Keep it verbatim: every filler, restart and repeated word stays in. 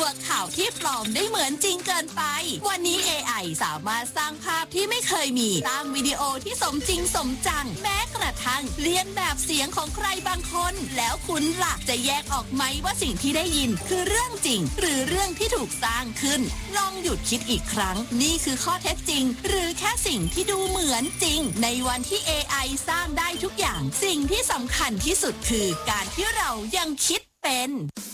วข่าวที่ปลอมได้เหมือนจริงเกินไปวันนี้ เอ ไอ สามารถสร้างภาพที่ไม่เคยมีสร้างวิดีโอที่สมจริงสมจังแม้กระทั่งเลียนแบบเสียงของใครบางคนแล้วคุณล่ะจะแยกออกไหมว่าสิ่งที่ได้ยินคือเรื่องจริงหรือเรื่องที่ถูกสร้างขึ้นลองหยุดคิดอีกครั้งนี่คือข้อเท็จจริงหรือแค่สิ่งที่ดูเหมือนจริงในวันที่ เอ ไอ สร้างได้ทุกอย่างสิ่งที่สำคัญที่สุดคือการที่เรายังคิดเป็น